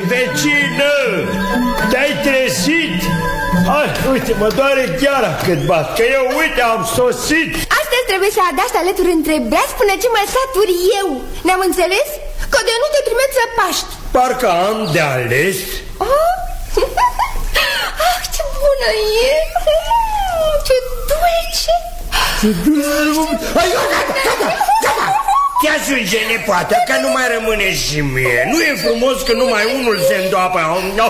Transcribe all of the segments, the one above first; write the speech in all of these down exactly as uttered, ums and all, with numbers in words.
vecină, te-ai trezit? Hai, uite, mă doare gheara cât bat, că eu, uite, am sosit. Astăzi trebuie să adași alături între breazi până ce mă saturi eu. Ne-am înțeles? Că de nu te trimit să paști. Parcă am de ales. Oh? Ah, ce bună e! Ce dulce! Ce dulce! Hai, gata, gata, gata! Te ajunge, nepoată, că nu mai rămâne și mie. Nu e frumos că numai unul se îndoapă.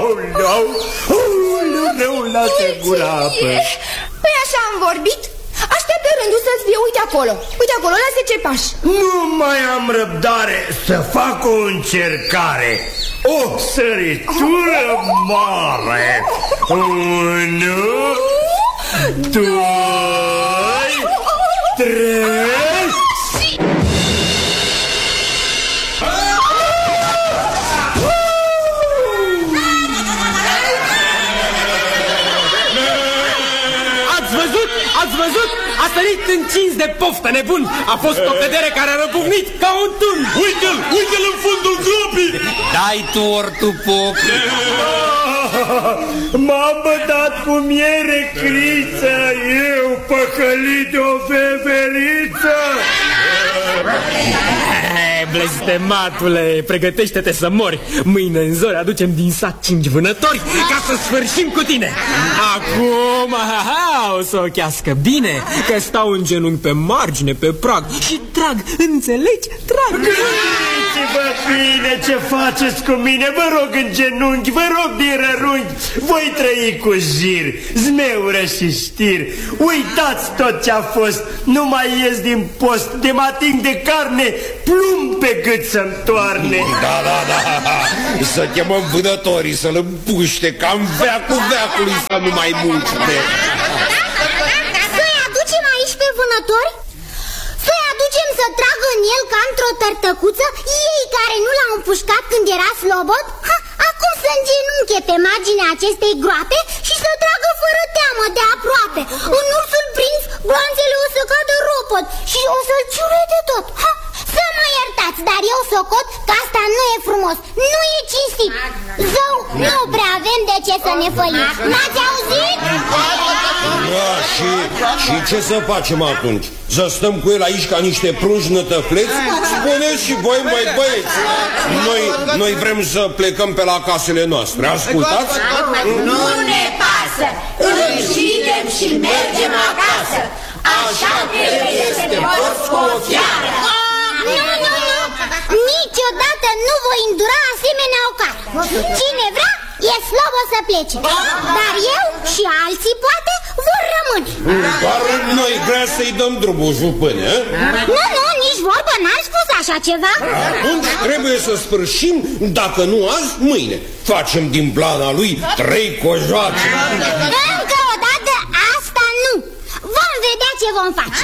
Nu, lasă gura apă. Păi așa am vorbit. Așteaptă rândul să-ți fie, uite acolo. Uite acolo, la zece pași. Nu mai am răbdare să fac o încercare. O săritură mare. Unu, doi, trei. Ați văzut? A sărit încins de poftă nebun. A fost o cădere care a răbucnit ca un tun. Uite-l, uite-l în fundul gropii. Dai tu ori tu, Puc. M-am bătat cu miere criță, eu păcălit de o veveriță. Blestematule, pregătește-te să mori. Mâine în zori aducem din sat cinci vânători ca să sfârșim cu tine. Acum, ha, ha, o să o chească bine, că stau în genunchi pe margine, pe prag și trag, înțelegi? Trag. Gândiți-vă bine ce faceți cu mine, vă rog în genunchi, vă rog din rărunchi. Voi trăi cu jir, zmeură și știr. Uitați tot ce a fost, nu mai ies din post, de mă ating de carne, plumb pe gât să-mi toarne. Da, da, da, să chemăm vânătorii să-l împuște, cam veacul veacului să nu mai muște. Să-i aducem aici pe vânători? Să-i aducem să tragă în el ca într-o tărtăcuță, ei care nu l-au împușcat când era slobod? Ha, acum să îngenunche pe marginea acestei groape și să tragă fără teamă de aproape. În ursul prins, gloanțele o să cadă ropot și o să-l ciure de tot. Ha, să mă iertați, dar eu socot că asta nu e frumos, nu e cinstit. Zău, nu prea avem de ce să ne fălim. N-ați auzit? Da, și, și ce să facem atunci? Să stăm cu el aici ca niște prunci nătăfleți? Spuneți și voi, mai băieți. Noi, noi vrem să plecăm pe la casele noastre, ascultați? Nu ne pasă, îl închidem și mergem acasă. Așa trebuie să te porți cu o fiară. Nu, nu, nu, niciodată nu voi îndura asemenea ocară. Cine vrea e slobă să plece, dar eu și alții poate vor rămâne. Doar noi vrea să-i dăm drumul, jupâne. Nu, nu, nici vorbă, n-am spus așa ceva. Atunci trebuie să sfârșim, dacă nu azi, mâine. Facem din blana lui trei cojoace. Încă o dată asta nu. Vom vedea ce vom face.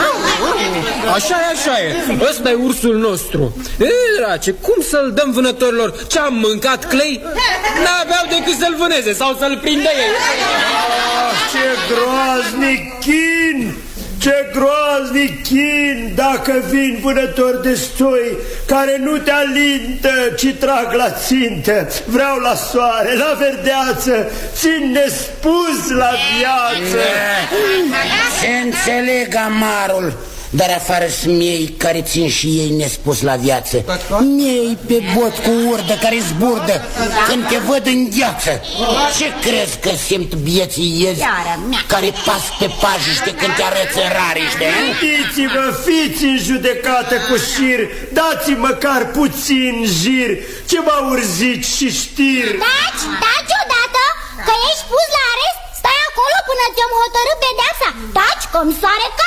Așa e, așa e. Ăsta e ursul nostru. E, drace, cum să-l dăm vânătorilor? Ce-am mâncat clei? N-aveau decât să-l vâneze sau să-l prindă ei. Ah, ce groaznic chin! Ce groaznic chin dacă vin vânători destoi care nu te alintă, ci trag la țintă. Vreau la soare, la verdeață, țin nespus la viață. Se înțeleg amarul, dar afară sunt miei care țin și ei nespus la viață. Miei pe bot cu urdă care zburdă când te văd în gheață. Ce crezi că simt bieții iezi care pas pe pajiște când te arăți în rariște? Gândiți-vă, fiți în judecată cu șir, dați-mi măcar puțin jir, ce m-au urzit și știr. Taci, taci odată, că ești pus la arest. Stai acolo până ți-am hotărât pedeapsa. Taci, comisoare